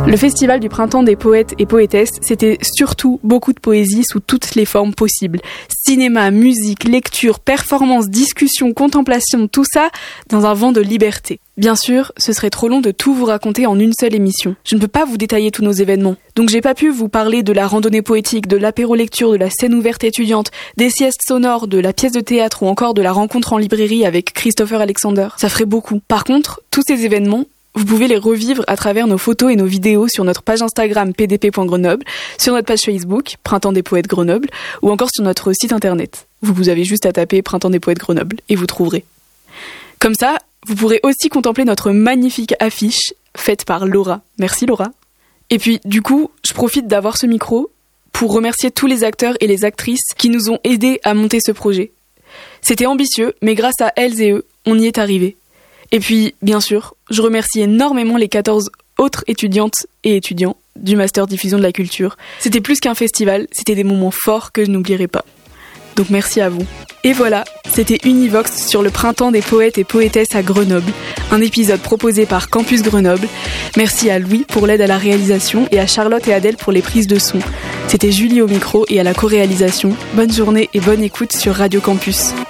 Le festival du printemps des poètes et poétesses, c'était surtout beaucoup de poésie sous toutes les formes possibles. Cinéma, musique, lecture, performance, discussion, contemplation, tout ça dans un vent de liberté. Bien sûr, ce serait trop long de tout vous raconter en une seule émission. Je ne peux pas vous détailler tous nos événements. Donc j'ai pas pu vous parler de la randonnée poétique, de l'apéro-lecture, de la scène ouverte étudiante, des siestes sonores, de la pièce de théâtre ou encore de la rencontre en librairie avec Christopher Alexander. Ça ferait beaucoup. Par contre, tous ces événements, vous pouvez les revivre à travers nos photos et nos vidéos sur notre page Instagram pdp.grenoble, sur notre page Facebook Printemps des Poètes Grenoble ou encore sur notre site internet. Vous avez juste à taper Printemps des Poètes Grenoble et vous trouverez. Comme ça, vous pourrez aussi contempler notre magnifique affiche faite par Laura. Merci Laura. Et puis du coup, je profite d'avoir ce micro pour remercier tous les acteurs et les actrices qui nous ont aidés à monter ce projet. C'était ambitieux, mais grâce à elles et eux, on y est arrivé. Et puis, bien sûr, je remercie énormément les 14 autres étudiantes et étudiants du Master Diffusion de la Culture. C'était plus qu'un festival, c'était des moments forts que je n'oublierai pas. Donc merci à vous. Et voilà, c'était Univox sur le printemps des poètes et poétesses à Grenoble, un épisode proposé par Campus Grenoble. Merci à Louis pour l'aide à la réalisation et à Charlotte et Adèle pour les prises de son. C'était Julie au micro et à la co-réalisation. Bonne journée et bonne écoute sur Radio Campus.